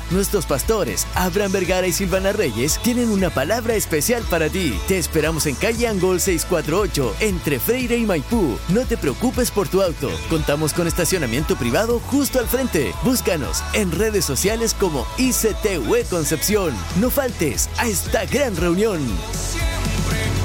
Nuestros pastores, Abraham Vergara y Silvana Reyes, tienen una palabra especial para ti. Te esperamos en calle Angol 648, entre Freire y Maipú. No te preocupes por tu auto. Contamos con estacionamiento privado justo al frente. Búscanos en redes sociales como ICTUE Concepción. No faltes a esta gran reunión. Siempre